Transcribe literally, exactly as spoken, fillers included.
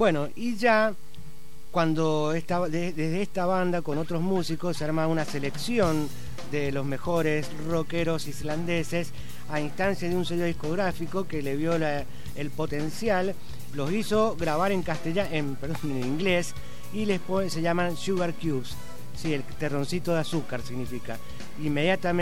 Bueno, y ya cuando esta, de, desde esta banda con otros músicos se arma una selección de los mejores rockeros islandeses a instancia de un sello discográfico que le vio la, el potencial, los hizo grabar en castellano, en, perdón, en inglés, y les pone, se llaman Sugar Cubes, sí, el terroncito de azúcar significa. Inmediatamente